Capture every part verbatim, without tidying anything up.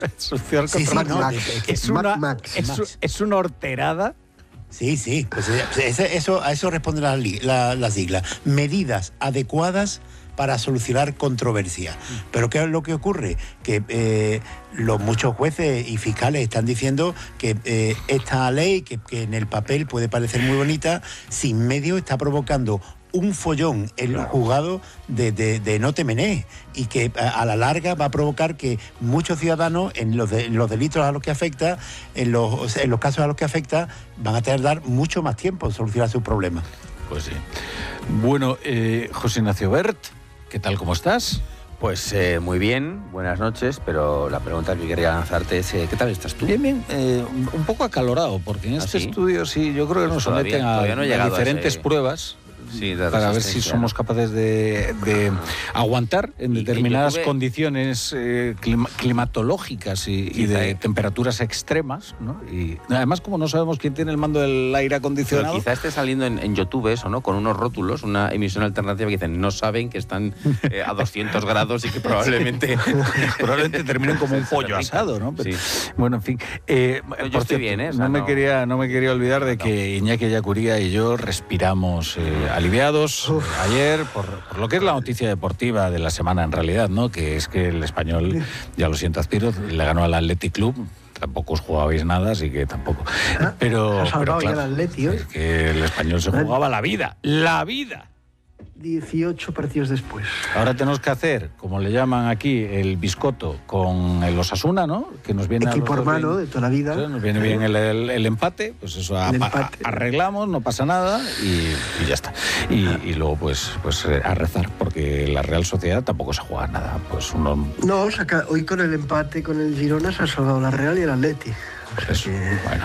Solucionar Sí, sí, controversia. no, Max, es, que es, Mac- una, Max, es, Max. es una horterada. Sí, sí, pues ese- eso, a eso responde la, li- la, la sigla. Medidas adecuadas para solucionar controversia. Pero ¿qué es lo que ocurre? Que eh, los muchos jueces y fiscales están diciendo que eh, esta ley, que, que en el papel puede parecer muy bonita, sin medio está provocando un follón en los juzgados de, de, de no temené, y que a, a la larga va a provocar que muchos ciudadanos en los, de, en los delitos a los que afecta, en los, o sea, en los casos a los que afecta, van a tardar mucho más tiempo en solucionar sus problemas. Pues sí. Bueno, eh, José Ignacio Bert, ¿qué tal, cómo estás? Pues eh, muy bien, buenas noches, pero la pregunta que quería lanzarte es, eh, ¿qué tal estás tú? Bien, bien, eh, un poco acalorado, porque en ¿Ah, este sí? estudio sí, yo creo que Pues nos todavía- someten a, todavía no he a llegado a diferentes ese- pruebas. Sí, de para ver si resistencia, somos ¿no? capaces de, de aguantar en Y- y determinadas yo tuve- condiciones eh, clima- climatológicas y, y Quizá, de eh. temperaturas extremas, ¿no? Y además, como no sabemos quién tiene el mando del aire Pero acondicionado, quizá esté saliendo en, en YouTube eso, ¿no? Con unos rótulos, una emisión alternativa que dicen, no saben que están eh, a doscientos grados y que probablemente... probablemente terminen como un se pollo derritan. asado, ¿no? Pero, Sí. bueno, en fin. Eh, yo por estoy cierto, bien, ¿eh? O sea, no, me no- quería, no me quería olvidar de No. que Iñaki Yacuría y yo respiramos eh, aliviados eh, ayer por, por lo que es la noticia deportiva de la semana en realidad, ¿no? Que es que el Español, ya lo siento, Azpiro, le ganó al Athletic Club. Tampoco os jugabais nada, así que tampoco. Ah, Pero, ha salvado pero ya claro, el Atleti hoy. es que el Español se jugaba la vida, la vida. dieciocho partidos después. Ahora tenemos que hacer, como le llaman aquí, el biscotto con el Osasuna, ¿no? Que nos viene a Equipo los dos hermano bien- de toda la vida. Claro, nos viene bien el, el- el empate, pues eso El apa- empate. arreglamos, no pasa nada y, y ya está. Y, y luego pues, pues eh, a rezar, porque la Real Sociedad tampoco se juega nada. Pues uno, No, saca, hoy con el empate con el Girona se ha salvado la Real y el Atleti. pues O sea eso, que- bueno.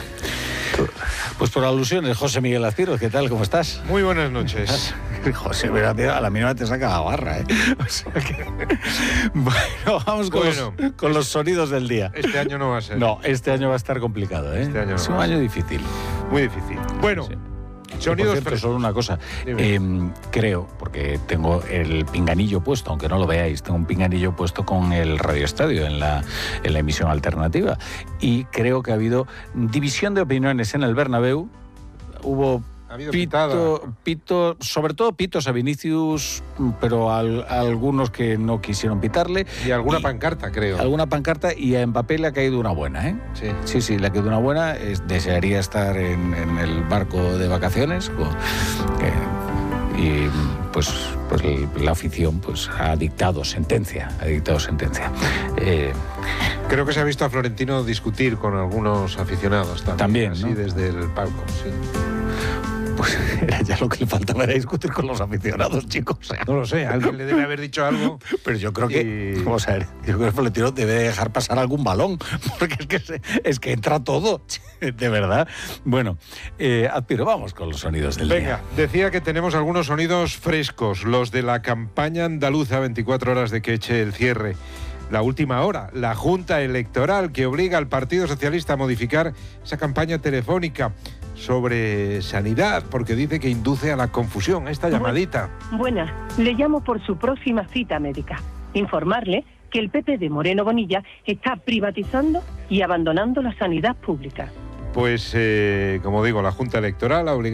Pues por alusiones, José Miguel Azpiro, ¿qué tal? ¿Cómo estás? Muy buenas noches. José, mira, tío, a la mínima te saca la barra, ¿eh? O sea que... Bueno, vamos con, Bueno. los, con los sonidos del día. Este año no va a ser. No, este año va a estar complicado, ¿eh? Este año no es un va a año difícil. Muy difícil. Bueno, Sí. Y, sonidos por cierto, frescos. solo una cosa. Dime. Eh, creo, porque tengo el pinganillo puesto, aunque no lo veáis, tengo un pinganillo puesto con el Radio Estadio en la, en la emisión alternativa. Y creo que ha habido división de opiniones en el Bernabéu. Hubo Ha habido pitada. pito, pito, sobre todo pitos a Vinicius, pero al- a algunos que no quisieron pitarle. Y alguna y- pancarta, creo. Alguna pancarta, y a Mbappé le ha caído una buena, ¿eh? Sí. Sí, sí, le ha caído una buena. Es- desearía estar en, en el barco de vacaciones. con- que- y pues, pues el- la afición pues ha dictado sentencia. Ha dictado sentencia. Eh, Creo que se ha visto a Florentino discutir con algunos aficionados también. También, así ¿no? desde el palco. Sí. pues era ya lo que le faltaba, era discutir con los aficionados, chicos. O sea, No lo sé, alguien le debe haber dicho algo. pero yo creo que, Y- vamos a ver, yo creo que Florentino debe dejar pasar algún balón, porque es que, se- es que entra todo, de verdad. Bueno, eh, Azpiro, vamos con los sonidos del Venga, día. decía que tenemos algunos sonidos frescos, los de la campaña andaluza, veinticuatro horas de que eche el cierre. La última hora, la Junta Electoral que obliga al Partido Socialista a modificar esa campaña telefónica sobre sanidad, porque dice que induce a la confusión. Esta llamadita. Buenas, le llamo por su próxima cita médica. Informarle que el P P de Moreno Bonilla está privatizando y abandonando la sanidad pública. Pues, eh, como digo, la Junta Electoral ha obligado